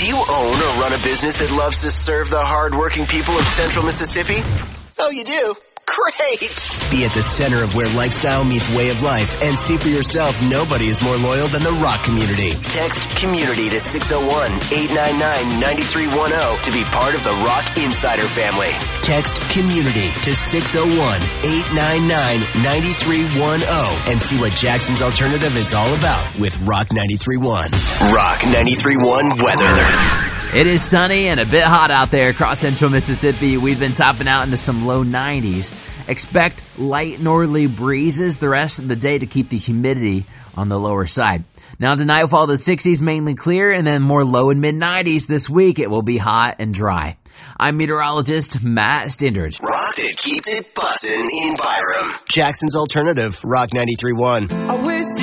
Do you own or run a business that loves to serve the hardworking people of Central Mississippi? Oh, you do? Great! Be at the center of where lifestyle meets way of life and see for yourself nobody is more loyal than the Rock community. Text COMMUNITY to 601-899-9310 to be part of the Rock Insider family. Text COMMUNITY to 601-899-9310 and see what Jackson's Alternative is all about with Rock 93.1. Rock 93.1 weather. It is sunny and a bit hot out there across central Mississippi. We've been topping out into some low 90s. Expect light northerly breezes the rest of the day to keep the humidity on the lower side. Now tonight will fall to the 60s, mainly clear, and then more low and mid 90s this week. It will be hot and dry. I'm meteorologist Matt Stindridge. Rock that keeps it bussin' in Byram. Jackson's Alternative, Rock 93.1. I wish